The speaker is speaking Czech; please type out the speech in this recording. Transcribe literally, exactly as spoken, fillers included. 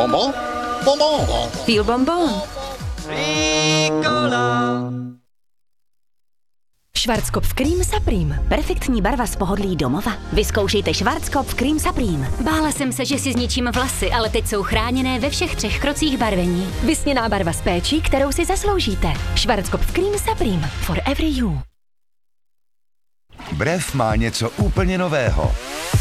Bonbon? Bonbon. Feel bonbon. Schwarzkopf Cream Supreme. Perfektní barva z pohodlí domova. Vyzkoušejte Schwarzkopf Cream Supreme. Bála jsem se, že si zničím vlasy, ale teď jsou chráněné ve všech třech krocích barvení. Vysněná barva z péčí, kterou si zasloužíte. Schwarzkopf Cream Supreme. For every you. Brev má něco úplně nového.